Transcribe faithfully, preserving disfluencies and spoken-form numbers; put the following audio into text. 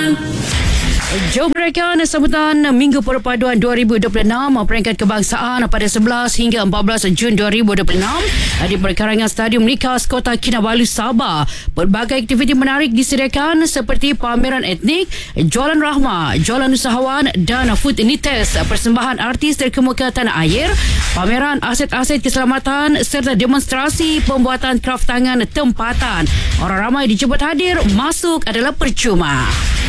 Jom merayakan sambutan Minggu Perpaduan dua ribu dua puluh enam peringkat kebangsaan pada sebelas hingga empat belas Jun dua ribu dua puluh enam di perkarangan Stadium Nikas Kota Kinabalu, Sabah. Pelbagai aktiviti menarik disediakan seperti pameran etnik, jualan rahmah, jualan usahawan dan food nites, persembahan artis terkemuka tanah air, pameran aset-aset keselamatan serta demonstrasi pembuatan kraf tangan tempatan. Orang ramai dijemput hadir, masuk adalah percuma.